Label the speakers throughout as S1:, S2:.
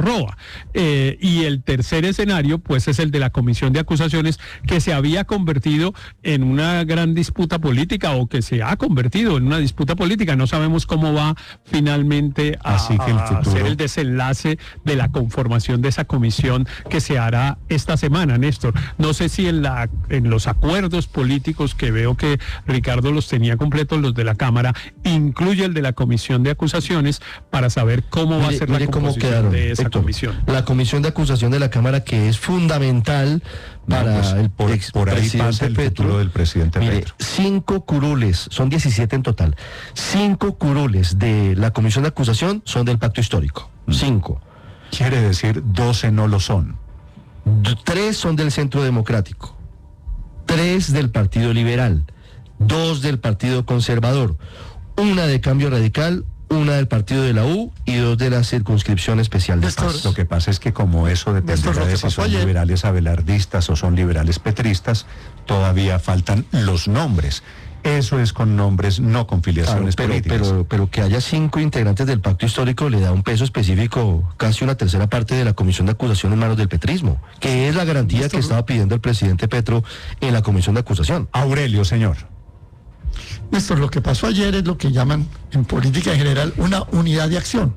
S1: Roa. Y el tercer escenario, pues, es el de la comisión de acusaciones, que se había convertido en una gran disputa política, o que se ha convertido en una disputa política. No sabemos cómo va finalmente a hacer el desenlace de la conformación de esa comisión que se hará esta semana, Néstor. No sé si en los acuerdos políticos, que veo que Ricardo los tenía completos, los de la Cámara, incluye el de la comisión de acusaciones, para saber cómo va a ser la composición de esa comisión.
S2: La comisión de acusación de la Cámara, que es fundamental para el
S3: por ahí pasa el futuro del presidente Petro.
S2: 5 curules, son 17 en total. 5 curules de la comisión de acusación son del pacto histórico. 5.
S3: Quiere decir 12 no lo son.
S2: 3 son del Centro Democrático, 3 del Partido Liberal, 2 del Partido Conservador, 1 de Cambio Radical, 1 del Partido de la U y 2 de la Circunscripción Especial de Paz.
S3: Lo que pasa es que como eso dependerá de si son liberales abelardistas o son liberales petristas, todavía faltan los nombres. Eso es con nombres, no con filiaciones políticas.
S2: Pero que haya 5 integrantes del pacto histórico le da un peso específico, casi una tercera parte de la comisión de acusación en manos del petrismo, que es la garantía que estaba pidiendo el presidente Petro en la comisión de acusación.
S3: Aurelio, señor.
S4: Néstor, lo que pasó ayer es lo que llaman en política en general una unidad de acción,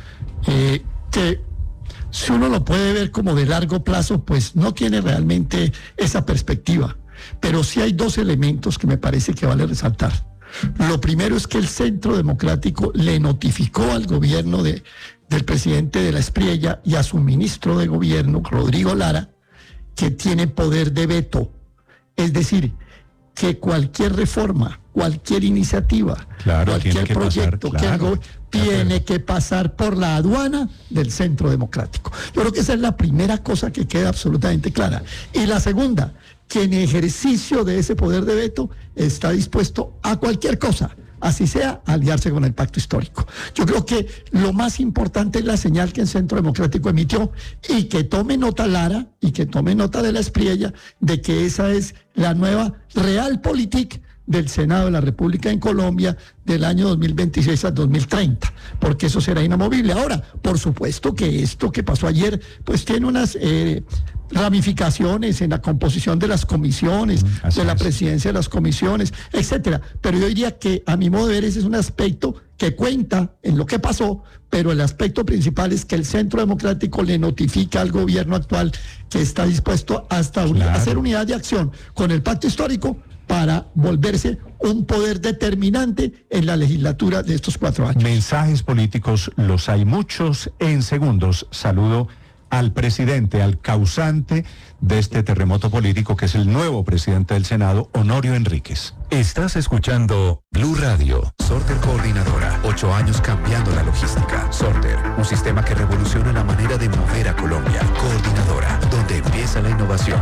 S4: que si uno lo puede ver como de largo plazo, pues no tiene realmente esa perspectiva. Pero sí hay 2 elementos que me parece que vale resaltar. Lo primero es que el Centro Democrático le notificó al gobierno del presidente de la Espriella y a su ministro de gobierno, Rodrigo Lara, que tiene poder de veto. Es decir, que cualquier reforma, cualquier iniciativa, cualquier proyecto que haga tiene que pasar por la aduana del Centro Democrático. Yo creo que esa es la primera cosa que queda absolutamente clara. Y la segunda, que en ejercicio de ese poder de veto está dispuesto a cualquier cosa, así sea, a aliarse con el pacto histórico. Yo creo que lo más importante es la señal que el Centro Democrático emitió, y que tome nota Lara y que tome nota de la Espriella de que esa es la nueva realpolitik del Senado de la República en Colombia del año 2026 al 2030, porque eso será inamovible. Ahora, por supuesto que esto que pasó ayer, pues tiene unas ramificaciones en la composición de las comisiones, de la presidencia de las comisiones, etcétera. Pero yo diría que, a mi modo de ver, ese es un aspecto que cuenta en lo que pasó, pero el aspecto principal es que el Centro Democrático le notifica al gobierno actual que está dispuesto hasta a hacer unidad de acción con el pacto histórico para volverse un poder determinante en la legislatura de estos 4 años.
S3: Mensajes políticos los hay muchos. En segundos saludo al presidente, al causante de este terremoto político, que es el nuevo presidente del Senado, Honorio Enríquez.
S5: Estás escuchando Blue Radio. Sorter Coordinadora, 8 años cambiando la logística. Sorter, un sistema que revoluciona la manera de mover a Colombia. Coordinadora, donde empieza la innovación.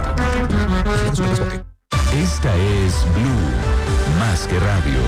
S5: Esta es Blue, más que radio.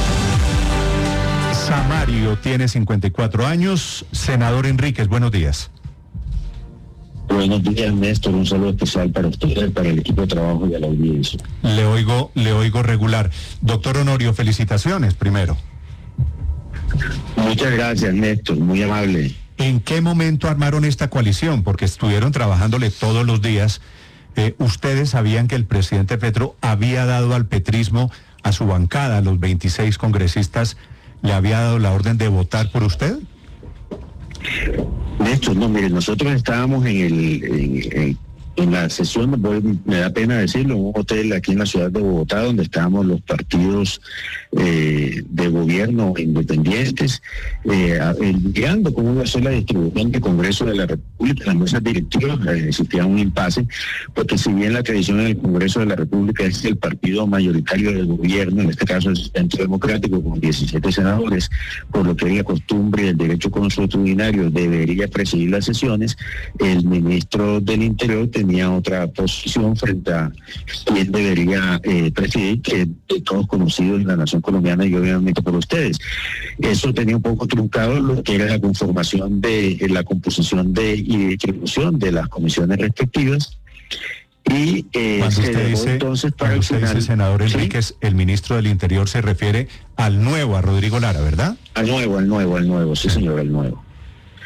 S3: Samario tiene 54 años. Senador Enríquez, buenos días.
S6: Buenos días, Néstor. Un saludo especial para usted, para el equipo de trabajo y a la audiencia.
S3: Le oigo regular. Doctor Honorio, felicitaciones primero.
S6: Muchas gracias, Néstor. Muy amable.
S3: ¿En qué momento armaron esta coalición? Porque estuvieron trabajándole todos los días. ¿Ustedes sabían que el presidente Petro había dado al petrismo, a su bancada, a los 26 congresistas, le había dado la orden de votar por usted?
S6: Néstor, no, mire, nosotros estábamos en la sesión, me da pena decirlo, en un hotel aquí en la ciudad de Bogotá, donde estábamos los partidos de gobierno independientes, llegando cómo iba a ser la distribución del Congreso de la República, las mesas directivas. Existía un impasse, porque si bien la tradición en el Congreso de la República es el partido mayoritario del gobierno, en este caso el Centro Democrático, con 17 senadores, por lo que es la costumbre y el derecho consuetudinario debería presidir las sesiones, el ministro del Interior tenía otra posición frente a quién debería presidir, que de todos conocidos en la nación colombiana y obviamente por ustedes. Eso tenía un poco truncado lo que era la conformación de la composición y distribución de las comisiones respectivas. Y
S3: cuando usted dice, entonces para el final, dice, senador Enríquez, ¿sí? El ministro del Interior se refiere al nuevo, a Rodrigo Lara, ¿verdad?
S6: Al nuevo, sí señor, al nuevo.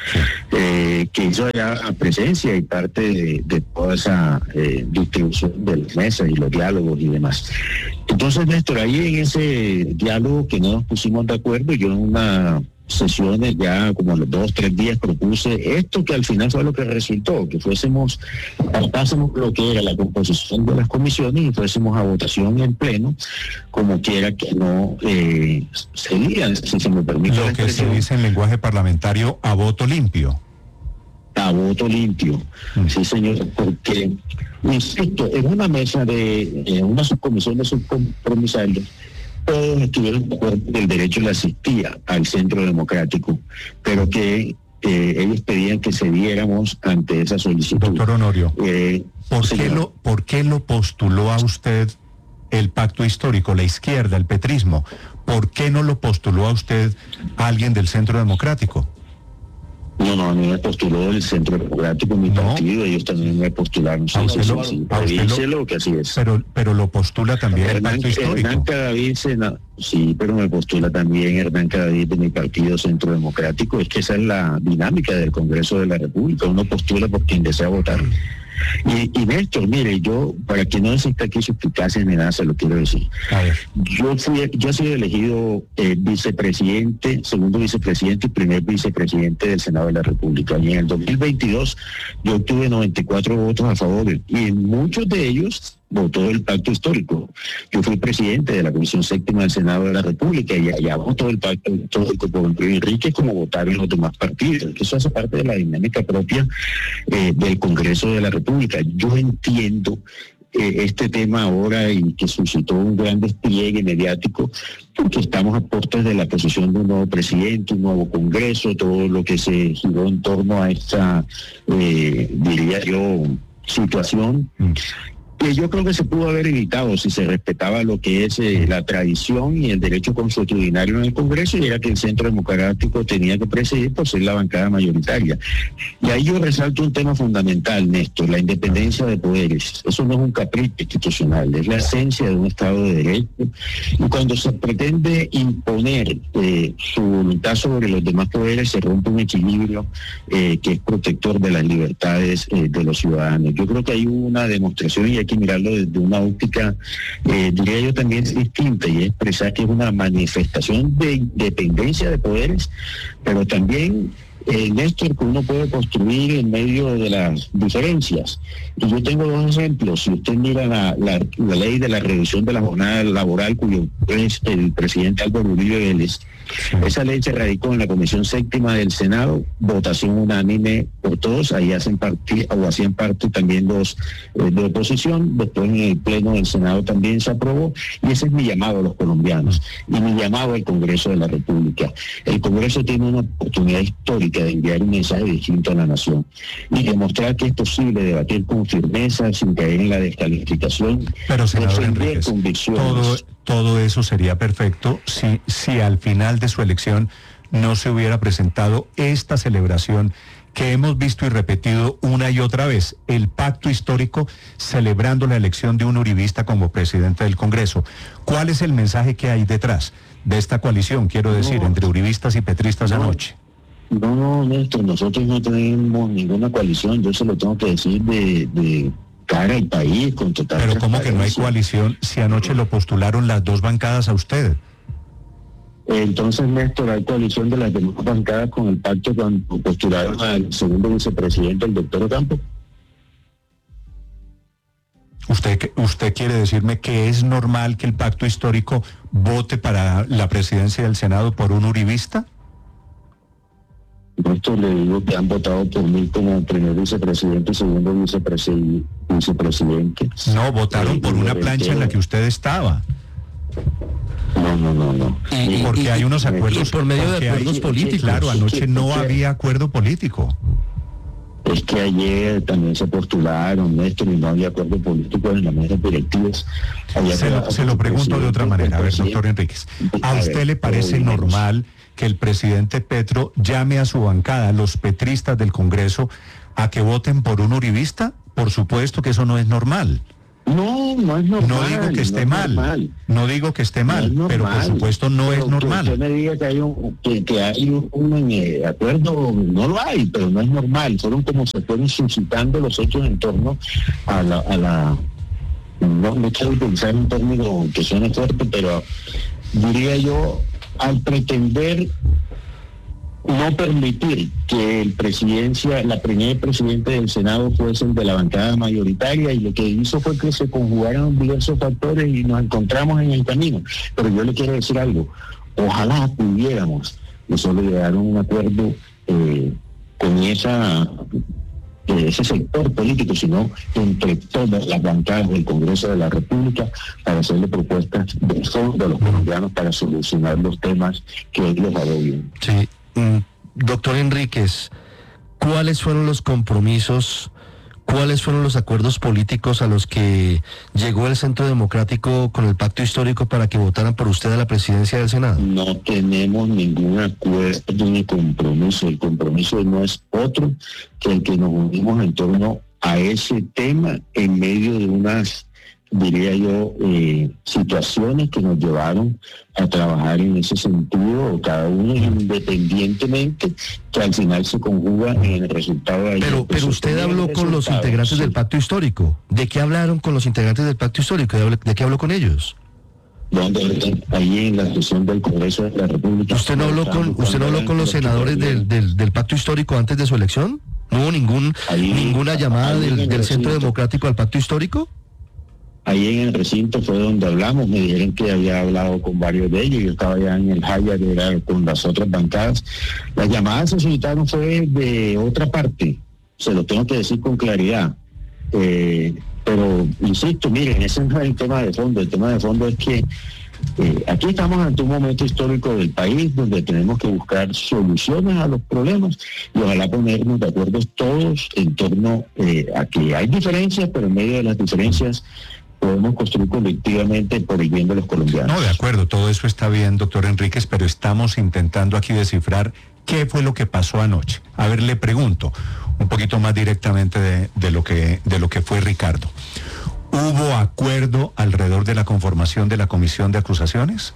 S6: que hizo ya presencia y parte de toda esa distribución de las mesas y los diálogos y demás. Entonces, Néstor, ahí en ese diálogo que no nos pusimos de acuerdo, yo en una sesiones ya como a los 2-3 días propuse esto, que al final fue lo que resultó, que apartásemos lo que era la composición de las comisiones y fuésemos a votación en pleno, como quiera que no sería, si se me permite
S3: lo que se dice en lenguaje parlamentario, a voto limpio.
S6: A voto limpio, sí señor, porque, insisto, en una mesa en una subcomisión de subcomisarios, todos estuvieron de acuerdo que el derecho le asistía al Centro Democrático, pero que ellos pedían que cediéramos ante esa solicitud.
S3: Doctor Honorio, ¿por qué lo postuló a usted el pacto histórico, la izquierda, el petrismo? ¿Por qué no lo postuló a usted alguien del Centro Democrático?
S6: No, a mí me postuló el Centro Democrático, mi partido, ellos también me postularon. Díselo que así es.
S3: Pero lo postula también el pacto histórico.
S6: Hernán Cadavid, sí, pero me postula también Hernán Cadavid de mi partido Centro Democrático. Es que esa es la dinámica del Congreso de la República. Uno postula por quien desea votar. Y Néstor, mire, yo, para que no exista aquí suspicacia ni nada, se lo quiero decir. Yo he sido elegido vicepresidente, segundo vicepresidente y primer vicepresidente del Senado de la República. Y en el 2022 yo obtuve 94 votos a favor, y en muchos de ellos votó el pacto histórico. Yo fui presidente de la Comisión Séptima del Senado de la República y allá votó el pacto histórico por Enrique, como votaron los demás partidos. Eso hace parte de la dinámica propia del Congreso de la República. Yo entiendo este tema ahora y que suscitó un gran despliegue mediático, porque estamos a puertas de la posesión de un nuevo presidente, un nuevo Congreso, todo lo que se giró en torno a esta, diría yo, situación. Que yo creo que se pudo haber evitado si se respetaba lo que es la tradición y el derecho consuetudinario en el Congreso, y era que el Centro Democrático tenía que presidir por ser la bancada mayoritaria. Y ahí yo resalto un tema fundamental, Néstor, la independencia de poderes. Eso no es un capricho institucional, es la esencia de un Estado de Derecho. Y cuando se pretende imponer su voluntad sobre los demás poderes, se rompe un equilibrio que es protector de las libertades de los ciudadanos. Yo creo que hay una demostración, y hay que mirarlo desde una óptica, diría yo también distinta, y expresar que es una manifestación de independencia de poderes, pero también, Néstor, que uno puede construir en medio de las diferencias. Y yo tengo dos ejemplos. Si usted mira la ley de la reducción de la jornada laboral, cuyo es el presidente Álvaro Uribe Vélez, esa ley se radicó en la Comisión Séptima del Senado, votación unánime por todos, ahí hacían parte también los de oposición, después en el Pleno del Senado también se aprobó, y ese es mi llamado a los colombianos, y mi llamado al Congreso de la República. El Congreso tiene una oportunidad histórica de enviar un mensaje distinto a la nación, y demostrar que es posible debatir con firmeza, sin caer en la descalificación.
S3: Pero, senador Enríquez, todo eso sería perfecto si al final de su elección no se hubiera presentado esta celebración que hemos visto y repetido una y otra vez, el pacto histórico celebrando la elección de un uribista como presidente del Congreso. ¿Cuál es el mensaje que hay detrás de esta coalición, quiero decir, entre uribistas y petristas anoche?
S6: No, Néstor, nosotros no tenemos ninguna coalición, yo se lo tengo que decir de cara al país con total.
S3: Pero ¿cómo que no hay coalición si anoche lo postularon las dos bancadas a usted?
S6: Entonces, Néstor, hay coalición de las demás bancadas con el pacto cuando postularon al segundo vicepresidente, el doctor Ocampo.
S3: ¿Usted quiere decirme que es normal que el pacto histórico vote para la presidencia del Senado por un uribista?
S6: Néstor, le digo que han votado por mí como primer vicepresidente y segundo vicepresidente.
S3: No, votaron por una plancha en la que usted estaba.
S6: No.
S3: Porque hay unos acuerdos.
S2: Por medio de acuerdos políticos.
S3: Claro, anoche no había acuerdo político.
S6: Es que ayer también se postularon, Néstor, y no había acuerdo político en las mesas directivas.
S3: Se lo pregunto de otra manera. A ver, doctor Enríquez, ¿a usted le parece normal que el presidente Petro llame a su bancada, a los petristas del Congreso, a que voten por un uribista? Por supuesto que eso no es normal.
S6: No es normal.
S3: No digo que esté mal. No digo que esté mal, pero por supuesto no es normal.
S6: Que usted me diga que hay un acuerdo, no lo hay, pero no es normal. Fueron como se fueron suscitando los hechos en torno a la no quiero utilizar un término que suene fuerte, pero diría yo, al pretender no permitir que la primer presidente del Senado fuese de la bancada mayoritaria, y lo que hizo fue que se conjugaron diversos factores y nos encontramos en el camino. Pero yo le quiero decir algo, ojalá pudiéramos no solo llegar a un acuerdo con ese sector político, sino entre todas las bancadas del Congreso de la República, para hacerle propuestas de fondo a los colombianos para solucionar los temas que hoy los agobian.
S2: Sí. Doctor Enríquez, ¿cuáles fueron los compromisos, cuáles fueron los acuerdos políticos a los que llegó el Centro Democrático con el pacto histórico para que votaran por usted a la presidencia del Senado?
S6: No tenemos ningún acuerdo ni compromiso. El compromiso no es otro que el que nos unimos en torno a ese tema en medio de unas, diría yo, situaciones que nos llevaron a trabajar en ese sentido, cada uno independientemente, que al final se conjuga en el resultado de
S2: Pero usted habló con los integrantes del pacto histórico. ¿De qué hablaron con los integrantes del pacto histórico? ¿De qué habló con ellos?
S6: ¿Dónde? Ahí en la sesión del Congreso de la República.
S2: ¿Usted no habló con los senadores del pacto histórico antes de su elección? ¿No hubo ninguna llamada del Centro Democrático al pacto histórico?
S6: Ahí en el recinto fue donde hablamos, me dijeron que había hablado con varios de ellos, yo estaba ya en el Haya, que era con las otras bancadas. Las llamadas se solicitaron fue de otra parte, se lo tengo que decir con claridad. Pero, insisto, miren, ese no es el tema de fondo. El tema de fondo es que aquí estamos ante un momento histórico del país donde tenemos que buscar soluciones a los problemas y ojalá ponernos de acuerdo todos en torno a que hay diferencias, pero en medio de las diferencias podemos construir colectivamente por el bien de los colombianos.
S3: No, de acuerdo, todo eso está bien, doctor Enríquez, pero estamos intentando aquí descifrar qué fue lo que pasó anoche. A ver, le pregunto un poquito más directamente de lo que fue Ricardo. ¿Hubo acuerdo alrededor de la conformación de la comisión de acusaciones?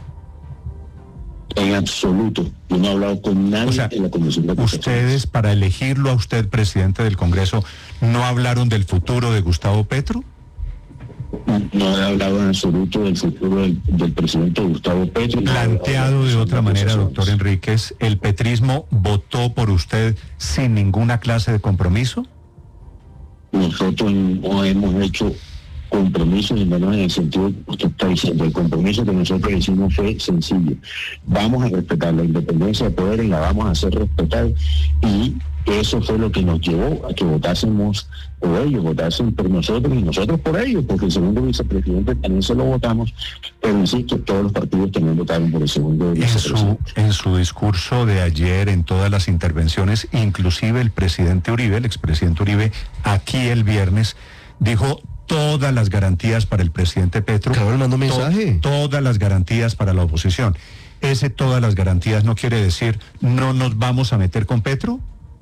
S6: En absoluto. Yo no he hablado con nadie en la comisión de acusaciones.
S3: ¿Ustedes, para elegirlo a usted presidente del Congreso, no hablaron del futuro de Gustavo Petro?
S6: No he hablado en absoluto del futuro del presidente Gustavo Petro.
S3: Planteado de otra manera, doctor Enríquez, ¿el petrismo votó por usted sin ninguna clase de compromiso?
S6: Nosotros no hemos hecho compromisos, y menos en el sentido que usted está diciendo. El compromiso que nosotros hicimos fue sencillo. Vamos a respetar la independencia de poderes, la vamos a hacer respetar, y eso fue lo que nos llevó a que votásemos por ellos, votasen por nosotros y nosotros por ellos, porque el segundo vicepresidente también se lo votamos, pero insisto, todos los partidos también votaron por el segundo vicepresidente.
S3: En su discurso de ayer, en todas las intervenciones, inclusive el presidente Uribe, el expresidente Uribe, aquí el viernes, dijo todas las garantías para el presidente Petro.
S2: Claro, le mandó mensaje.
S3: Todas las garantías para la oposición. ¿Ese todas las garantías no quiere decir no nos vamos a meter con Petro?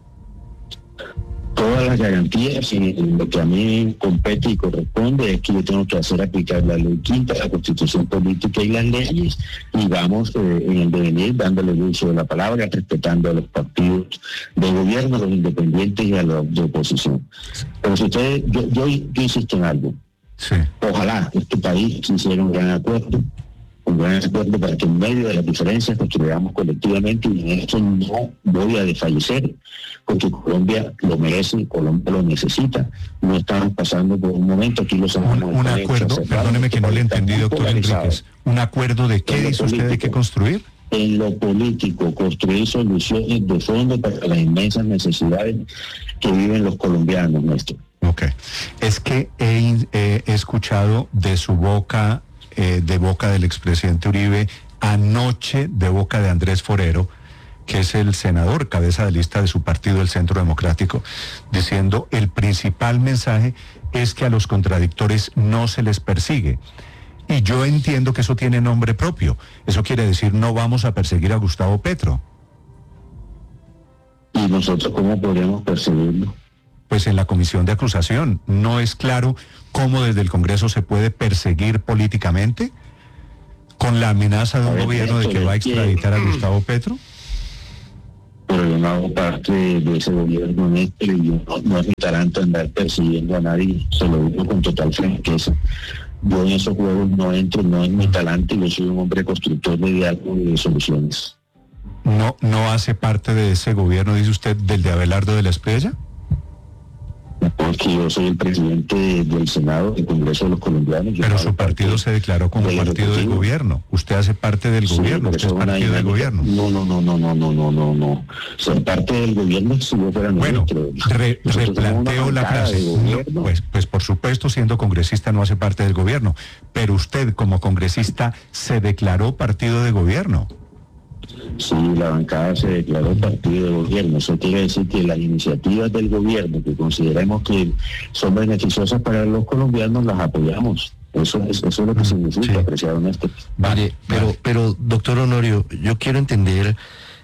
S6: Todas las garantías, y lo que a mí compete y corresponde es que yo tengo que hacer aplicar la ley quinta, la Constitución política y las leyes, y vamos en el devenir dándole el uso de la palabra, respetando a los partidos de gobierno, a los independientes y a los de oposición. Pero si ustedes, yo insisto en algo.
S3: Sí.
S6: Ojalá este país se hiciera un gran acuerdo para que en medio de las diferencias construyamos colectivamente, y en esto no voy a desfallecer, porque Colombia lo merece, Colombia lo necesita. No estamos pasando por un momento, aquí lo sabemos.
S3: Un acuerdo, perdóneme que no le entendí, doctor Enríquez. ¿Un acuerdo de qué dice usted de qué construir?
S6: En lo político, construir soluciones de fondo para las inmensas necesidades que viven los colombianos, Néstor.
S3: Ok. Es que he escuchado de su boca, de boca del expresidente Uribe, anoche de boca de Andrés Forero, que es el senador, cabeza de lista de su partido, el Centro Democrático, diciendo el principal mensaje es que a los contradictores no se les persigue. Y yo entiendo que eso tiene nombre propio. Eso quiere decir no vamos a perseguir a Gustavo Petro.
S6: ¿Y nosotros cómo podríamos perseguirlo?
S3: pues en la comisión de acusación. ¿No es claro cómo desde el Congreso se puede perseguir políticamente con la amenaza de un gobierno de que va a extraditar a Gustavo Petro?
S6: Pero yo no hago parte de ese gobierno, Néstor, y yo no es mi talento andar persiguiendo a nadie, se lo digo con total franqueza. Yo en esos juegos no entro, no es mi talento, yo soy un hombre constructor de diálogo y de soluciones.
S3: ¿No hace parte de ese gobierno, dice usted, del de Abelardo de la Espriella?
S6: Porque yo soy el presidente del Senado, del Congreso de los Colombianos.
S3: Pero su partido se declaró como partido del gobierno. Usted hace parte del gobierno, usted es partido del gobierno.
S6: No. Ser parte del gobierno si yo fuera ministro.
S3: Replanteo la frase. Pues por supuesto, siendo congresista no hace parte del gobierno. Pero usted como congresista se declaró partido de gobierno.
S6: Sí, la bancada se declaró partido de gobierno. Eso quiere decir que las iniciativas del gobierno que consideremos que son beneficiosas para los colombianos las apoyamos. Eso es lo que significa, apreciado Néstor.
S2: Vale, pero doctor Honorio, yo quiero entender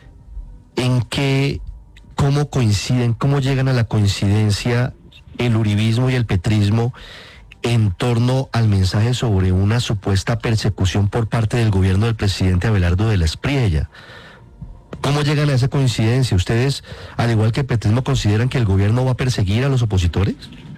S2: cómo coinciden, cómo llegan a la coincidencia el uribismo y el petrismo en torno al mensaje sobre una supuesta persecución por parte del gobierno del presidente Abelardo de la Espriella. ¿Cómo llegan a esa coincidencia? ¿Ustedes, al igual que el petrismo, consideran que el gobierno va a perseguir a los opositores?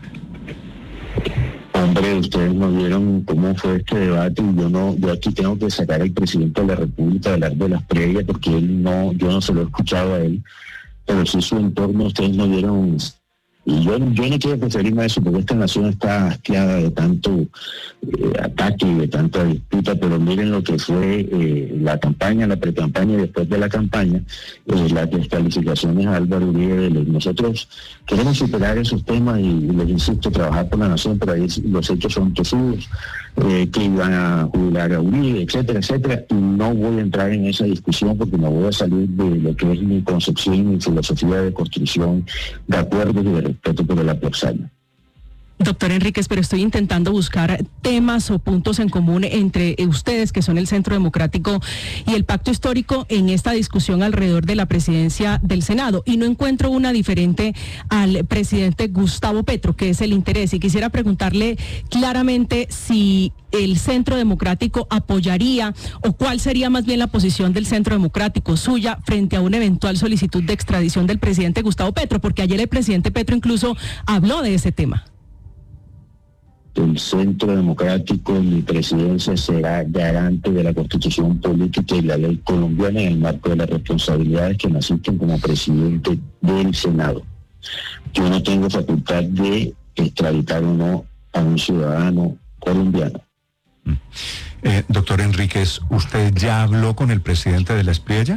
S6: Hombre, ustedes no vieron cómo fue este debate y yo aquí tengo que sacar al presidente de la República, Abelardo de la Espriella, porque yo no se lo he escuchado a él, pero sí su entorno, ustedes no vieron. Y yo no quiero referirme a eso porque esta nación está asqueada de tanto ataque y de tanta disputa, pero miren lo que fue la campaña, la precampaña y después de la campaña, las descalificaciones a Álvaro Uribe Vélez. Nosotros queremos superar esos temas y les insisto, trabajar por la nación, pero ahí los hechos son tosudos, que iban a jubilar a Uribe, etcétera, etcétera. Y no voy a entrar en esa discusión porque no voy a salir de lo que es mi concepción y mi filosofía de construcción de acuerdos y de respeto por el adversario.
S7: Doctor Enríquez, pero estoy intentando buscar temas o puntos en común entre ustedes, que son el Centro Democrático y el Pacto Histórico, en esta discusión alrededor de la presidencia del Senado, y no encuentro una diferente al presidente Gustavo Petro, que es el interés. Y quisiera preguntarle claramente si el Centro Democrático apoyaría, o cuál sería más bien la posición del Centro Democrático suya frente a una eventual solicitud de extradición del presidente Gustavo Petro, porque ayer el presidente Petro incluso habló de ese tema.
S6: El Centro Democrático, mi presidencia, será garante de la Constitución política y la ley colombiana en el marco de las responsabilidades que me asisten como presidente del Senado. Yo no tengo facultad de extraditar o no a un ciudadano colombiano.
S3: Doctor Enríquez, ¿usted ya habló con el presidente de la Espriella?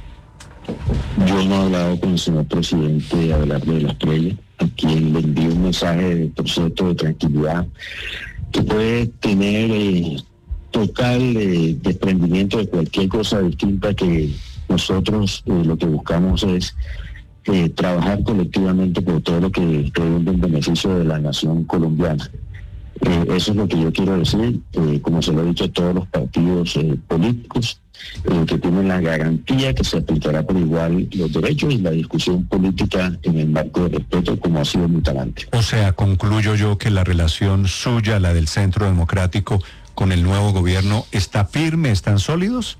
S6: Yo no he hablado con el señor presidente Abelardo de la Espriella, a quien le envío un mensaje de proceso de tranquilidad que puede tener total desprendimiento de cualquier cosa distinta, que nosotros lo que buscamos es trabajar colectivamente por todo lo que redunda en beneficio de la nación colombiana. Eso es lo que yo quiero decir, como se lo he dicho a todos los partidos políticos, que tienen la garantía que se aplicará por igual los derechos y la discusión política en el marco de respeto, como ha sido mi talante.
S3: O sea, concluyo yo que la relación suya, la del Centro Democrático, con el nuevo gobierno, ¿está firme? ¿Están sólidos?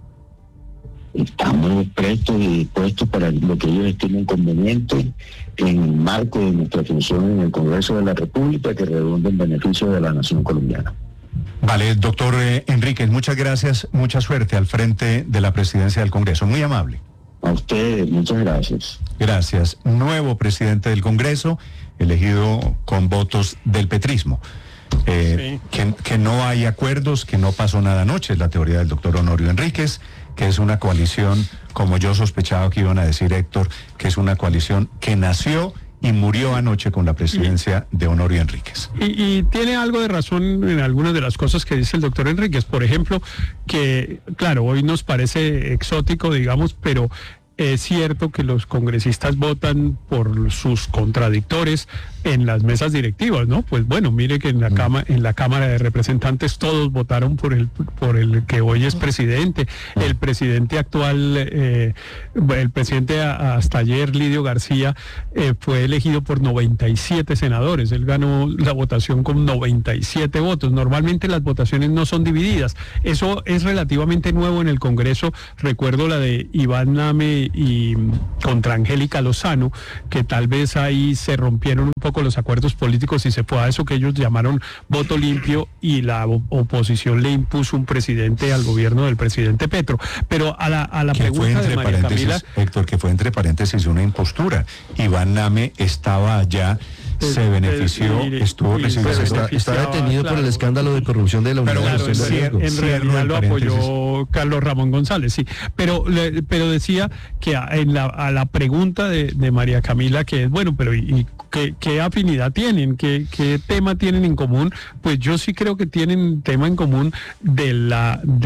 S6: Estamos prestos y dispuestos para lo que ellos estimen conveniente en el marco de nuestra función en el Congreso de la República, que redunde en beneficio de la nación colombiana.
S3: Vale, doctor Enríquez, muchas gracias, mucha suerte al frente de la presidencia del Congreso, muy amable.
S6: A ustedes, muchas gracias.
S3: Gracias. Nuevo presidente del Congreso, elegido con votos del petrismo. Sí. Que no hay acuerdos, que no pasó nada anoche, es la teoría del doctor Honorio Enríquez, que es una coalición, como yo sospechaba que iban a decir, Héctor, que es una coalición que nació y murió anoche con la presidencia de Honorio Enríquez.
S1: Y tiene algo de razón en algunas de las cosas que dice el doctor Enríquez. Por ejemplo, que, claro, hoy nos parece exótico, digamos, pero Es cierto que los congresistas votan por sus contradictores en las mesas directivas, ¿no? Pues bueno, mire que en la Cámara de Representantes todos votaron por el que hoy es presidente. El presidente actual, el presidente hasta ayer, Lidio García, fue elegido por 97 senadores. Él ganó la votación con 97 votos. Normalmente las votaciones no son divididas. Eso es relativamente nuevo en el Congreso. Recuerdo la de Iván Name y contra Angélica Lozano, que tal vez ahí se rompieron un poco los acuerdos políticos y se fue a eso que ellos llamaron voto limpio y la oposición le impuso un presidente al gobierno del presidente Petro. Pero a la pregunta de María Camila...
S3: Héctor, que fue entre paréntesis una impostura. Iván Name estaba allá, se benefició, estuvo recibiendo...
S2: Está detenido por el escándalo de corrupción de la Unidad de Gestión de Riesgos.
S1: En realidad lo apoyó Carlos Ramón González, sí. Pero decía que a la pregunta de María Camila, que es, bueno, pero ¿y qué afinidad tienen? ¿Qué tema tienen en común? Pues yo sí creo que tienen tema en común del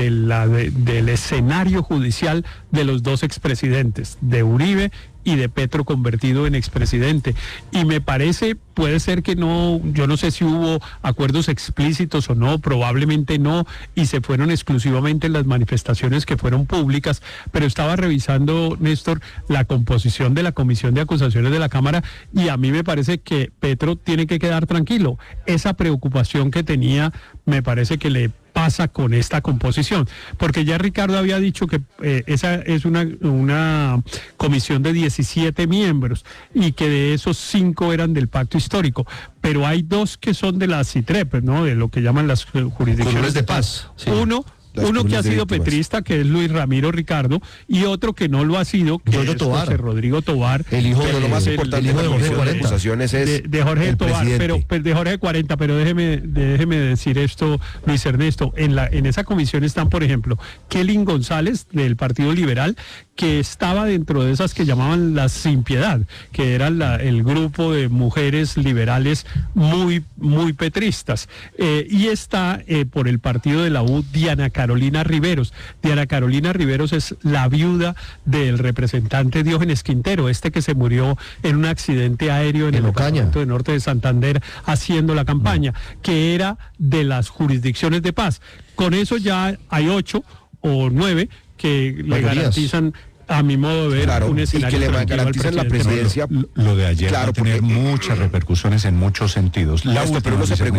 S1: escenario judicial de los dos expresidentes, de Uribe y de Petro convertido en expresidente. Y me parece, puede ser que no, yo no sé si hubo acuerdos explícitos o no, probablemente no, y se fueron exclusivamente en las manifestaciones que fueron públicas, pero estaba revisando, Néstor, la composición de la Comisión de Acusaciones de la Cámara, y a mí me parece que Petro tiene que quedar tranquilo. Esa preocupación que tenía, me parece que le pasa con esta composición, porque ya Ricardo había dicho que esa es una comisión de 17 miembros y que de esos 5 eran del pacto histórico, pero hay 2 que son de la CITREP, ¿no? De lo que llaman las jurisdicciones de paz. Sí. Uno que ha sido petrista, que es Luis Ramiro Ricardo, y otro que no lo ha sido, que es José Rodrigo Tovar.
S2: El hijo de lo más importante, el hijo de Jorge 40.
S1: De Jorge Tovar, de Jorge 40, pero déjeme decir esto, Luis Ernesto, en esa comisión están, por ejemplo, Kelly González, del Partido Liberal, que estaba dentro de esas que llamaban las Sin Piedad, que era el grupo de mujeres liberales muy petristas. Y está por el partido de la U, Diana Carolina Riveros. Diana Carolina Riveros es la viuda del representante Diógenes Quintero, que se murió en un accidente aéreo en el departamento de Norte de Santander haciendo la campaña, que era de las jurisdicciones de paz. Con eso ya hay 8 o 9 que le garantizan, a mi modo de ver, un escenario
S8: y que le garantizan la presidencia.
S3: Lo de ayer va a tener muchas repercusiones en muchos sentidos.
S8: Pero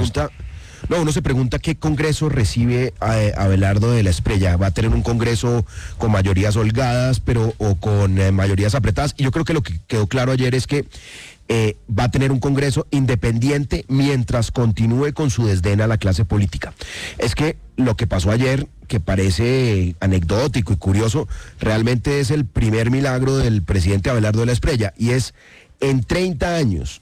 S8: uno se pregunta qué Congreso recibe a Abelardo de la Espriella. Va a tener un Congreso con mayorías holgadas, o con mayorías apretadas. Y yo creo que lo que quedó claro ayer es que va a tener un Congreso independiente mientras continúe con su desdén a la clase política. Es que lo que pasó ayer, que parece anecdótico y curioso, realmente es el primer milagro del presidente Abelardo de la Espriella, y es en 30 años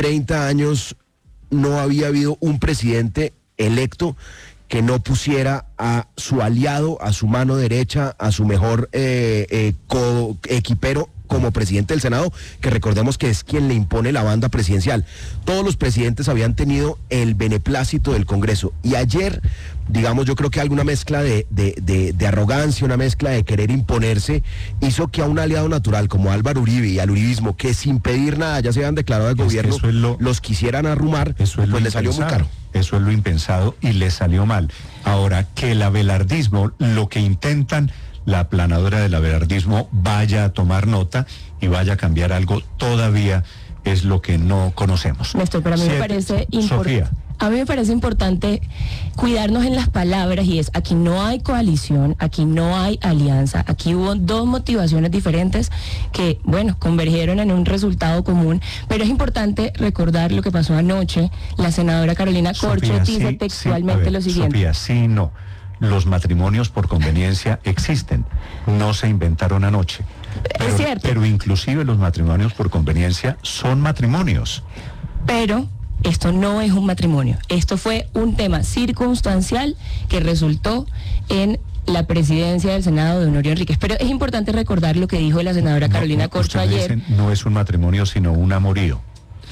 S8: no había habido un presidente electo que no pusiera a su aliado, a su mano derecha, a su mejor coequipero como presidente del Senado, que recordemos que es quien le impone la banda presidencial. Todos los presidentes habían tenido el beneplácito del Congreso, y ayer, digamos, yo creo que alguna mezcla de arrogancia, una mezcla de querer imponerse, hizo que a un aliado natural como Álvaro Uribe y al uribismo, que sin pedir nada ya se habían declarado al gobierno, los quisieran arrumar, pues le salió muy caro.
S3: Eso es lo impensado y le salió mal. Ahora, que el abelardismo, lo que intentan, la aplanadora del abelardismo, vaya a tomar nota y vaya a cambiar algo, todavía es lo que no conocemos.
S9: Néstor, pero a mí me parece importante. A mí me parece importante cuidarnos en las palabras, y es: aquí no hay coalición, aquí no hay alianza, aquí hubo 2 motivaciones diferentes que, bueno, convergieron en un resultado común, pero es importante recordar lo que pasó anoche. La senadora Carolina Corcho dice textualmente lo siguiente.
S3: Sofía, sí, no. Los matrimonios por conveniencia existen, no se inventaron anoche.
S9: Es cierto.
S3: Pero inclusive los matrimonios por conveniencia son matrimonios.
S9: Pero esto no es un matrimonio. Esto fue un tema circunstancial que resultó en la presidencia del Senado de Honorio Enríquez. Pero es importante recordar lo que dijo la senadora Carolina Corcho ayer.
S3: No es un matrimonio, sino un amorío.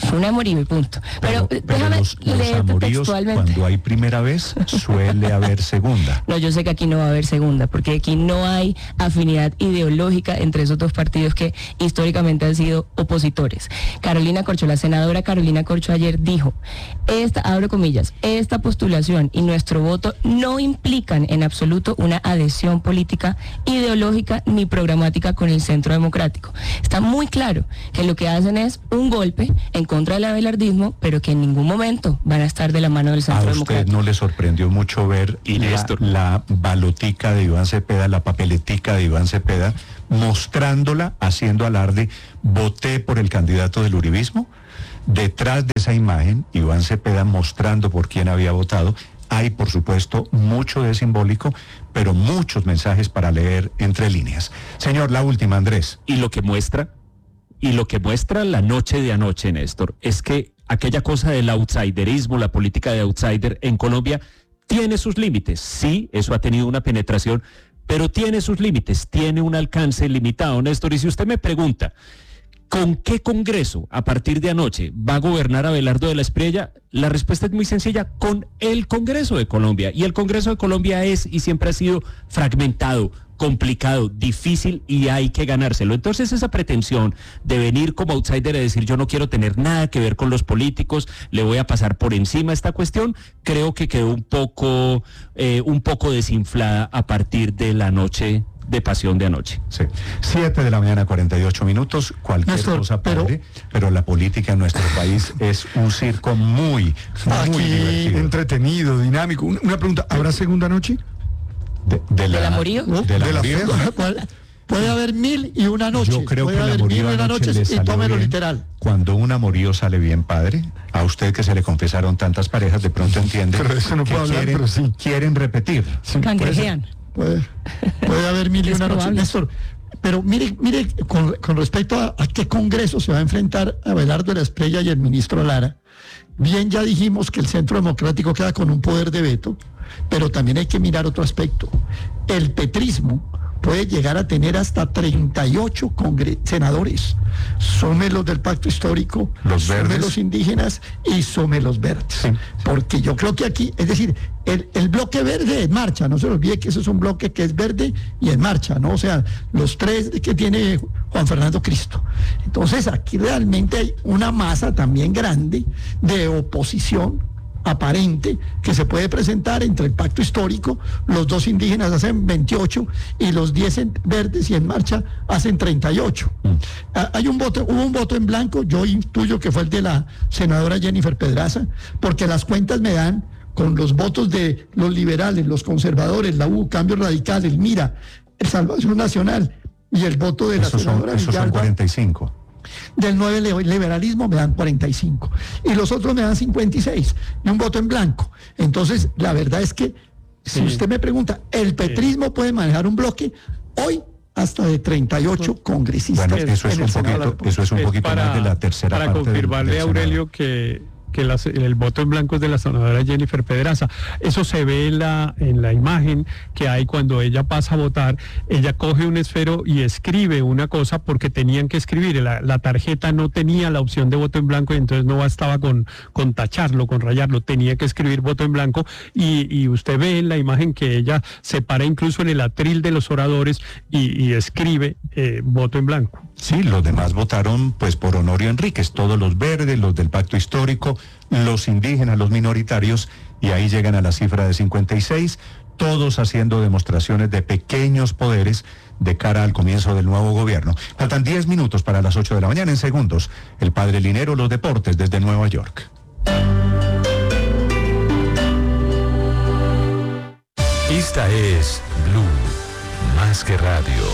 S9: Fue un amorío y punto. Pero déjame
S3: los
S9: leerte
S3: amoríos,
S9: textualmente.
S3: cuando hay primera vez, suele haber segunda.
S9: No, yo sé que aquí no va a haber segunda, porque aquí no hay afinidad ideológica entre esos dos partidos que históricamente han sido opositores. Carolina Corcho, la senadora Carolina Corcho ayer dijo, abro comillas, esta postulación y nuestro voto no implican en absoluto una adhesión política, ideológica ni programática con el Centro Democrático. Está muy claro que lo que hacen es un golpe en contra del abelardismo, pero que en ningún momento van a estar de la mano del Centro Democrático.
S3: ¿A usted no le sorprendió mucho ver la balotica de Iván Cepeda, la papeletica de Iván Cepeda, mostrándola, haciendo alarde, voté por el candidato del uribismo? Detrás de esa imagen, Iván Cepeda mostrando por quién había votado, hay, por supuesto, mucho de simbólico, pero muchos mensajes para leer entre líneas. Señor, la última, Andrés.
S10: Y lo que muestra la noche de anoche, Néstor, es que aquella cosa del outsiderismo, la política de outsider en Colombia, tiene sus límites. Sí, eso ha tenido una penetración, pero tiene sus límites, tiene un alcance limitado, Néstor. Y si usted me pregunta, ¿con qué Congreso a partir de anoche va a gobernar Abelardo de la Espriella? La respuesta es muy sencilla, con el Congreso de Colombia. Y el Congreso de Colombia es y siempre ha sido fragmentado, complicado, difícil y hay que ganárselo. Entonces esa pretensión de venir como outsider y decir yo no quiero tener nada que ver con los políticos, le voy a pasar por encima esta cuestión, creo que quedó un poco desinflada a partir de la noche de pasión de anoche.
S3: Sí. 7 de la mañana, 48 minutos, cualquier
S4: Néstor,
S3: cosa padre, pero la política en nuestro país es un circo muy divertido.
S11: Entretenido, dinámico. Una pregunta, ¿habrá segunda noche?
S9: ¿Del amorío?
S4: Puede haber 1001 noches.
S3: Yo creo
S4: puede
S3: que el
S4: haber
S3: amorío
S4: 1001
S3: anoche le
S4: noches y
S3: salió
S4: tómelo
S3: bien.
S4: literal.
S3: Cuando un amorío sale bien, padre, a usted que se le confesaron tantas parejas, de pronto entiende
S11: Pero eso no
S3: que
S11: puedo hablar, pero sí.
S3: quieren repetir.
S7: Cangrejean.
S4: Puede haber 1001 noches, Néstor. Pero mire con respecto a qué Congreso se va a enfrentar Abelardo de la Espriella y el ministro Lara, bien ya dijimos que el Centro Democrático queda con un poder de veto, pero también hay que mirar otro aspecto. El petrismo puede llegar a tener hasta 38 senadores. Sume los del Pacto Histórico,
S3: los
S4: sume
S3: verdes,
S4: los indígenas y sume los verdes.
S3: Sí.
S4: Porque yo creo que aquí, es decir, el bloque verde en marcha, no se le olvide que eso es un bloque que es verde y en marcha, ¿no? O sea, los tres que tiene Juan Fernando Cristo. Entonces aquí realmente hay una masa también grande de oposición aparente que se puede presentar entre el Pacto Histórico, los dos indígenas hacen 28 y los 10 verdes y en marcha hacen 38. Hubo un voto en blanco, yo intuyo que fue el de la senadora Jennifer Pedraza, porque las cuentas me dan con los votos de los liberales, los conservadores, la U, Cambio Radical, el MIRA, el Salvación Nacional y el voto de la senadora
S3: Villalba. Esos son 45.
S4: Del 9 liberalismo me dan 45 y los otros me dan 56 y un voto en blanco. Entonces la verdad es que si usted me pregunta, el petrismo puede manejar un bloque hoy hasta de 38 congresistas.
S3: Bueno, eso es un poquito más de la tercera parte.
S1: Para confirmarle a Aurelio que el voto en blanco es de la senadora Jennifer Pedraza. Eso se ve en la imagen que hay cuando ella pasa a votar. Ella coge un esfero y escribe una cosa porque tenían que escribir. La tarjeta no tenía la opción de voto en blanco y entonces no bastaba con tacharlo, con rayarlo. Tenía que escribir voto en blanco y usted ve en la imagen que ella se para incluso en el atril de los oradores y escribe voto en blanco.
S3: Sí, los demás votaron pues por Honorio Enríquez, todos los verdes, los del Pacto Histórico, los indígenas, los minoritarios, y ahí llegan a la cifra de 56, todos haciendo demostraciones de pequeños poderes de cara al comienzo del nuevo gobierno. Faltan 10 minutos para las 8 de la mañana, en segundos, el padre Linero, los deportes desde Nueva York.
S5: Esta es Blue, más que radio.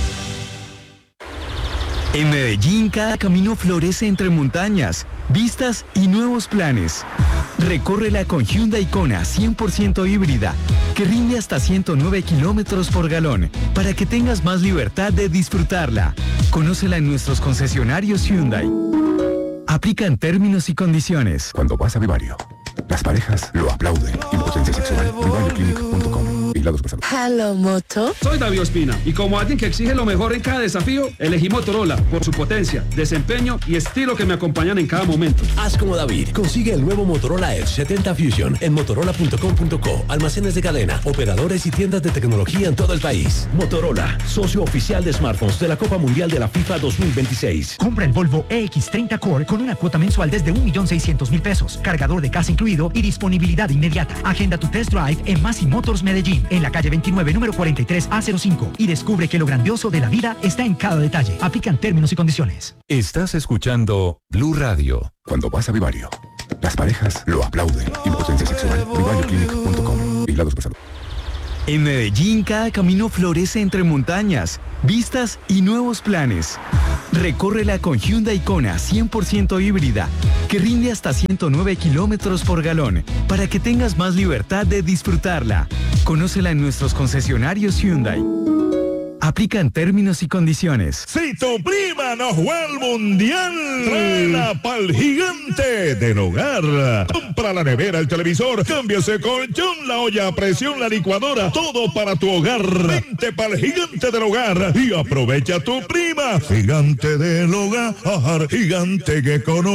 S12: En Medellín, cada camino florece entre montañas, vistas y nuevos planes. Recórrela con Hyundai Kona 100% híbrida, que rinde hasta 109 kilómetros por galón, para que tengas más libertad de disfrutarla. Conócela en nuestros concesionarios Hyundai. Aplican términos y condiciones.
S5: Cuando vas a Vivario, las parejas lo aplauden. Impotencia sexual. VivarioClinic.com. Vigilados por salud.
S9: Hello, Moto.
S13: Soy David Ospina y como alguien que exige lo mejor en cada desafío, elegí Motorola por su potencia, desempeño y estilo que me acompañan en cada momento.
S14: Haz como David. Consigue el nuevo Motorola Edge 70 Fusion en motorola.com.co, almacenes de cadena, operadores y tiendas de tecnología en todo el país. Motorola, socio oficial de smartphones de la Copa Mundial de la FIFA 2026.
S15: Compra el Volvo EX30 Core con una cuota mensual desde 1.600.000 pesos, cargador de casa incluido y disponibilidad inmediata. Agenda tu test drive en Masi Motors Medellín, en la calle 29, número 43 A05, y descubre que lo grandioso de la vida está en cada detalle. Aplican términos y condiciones.
S5: Estás escuchando Blue Radio. Cuando vas a Vivario, las parejas lo aplauden. Impotencia sexual. VivarioClinic.com. Vigilados por salud.
S12: En Medellín, cada camino florece entre montañas, vistas y nuevos planes. Recórrela con Hyundai Kona 100% híbrida, que rinde hasta 109 kilómetros por galón, para que tengas más libertad de disfrutarla. Conócela en nuestros concesionarios Hyundai. Aplican términos y condiciones.
S16: Si tu prima no juega al mundial, tráela pa'l Gigante del Hogar. Compra la nevera, el televisor, cámbiase colchón, la olla a presión, la licuadora, todo para tu hogar. Vente pa'l Gigante del Hogar y aprovecha tu prima. Gigante del Hogar, Gigante que conoce.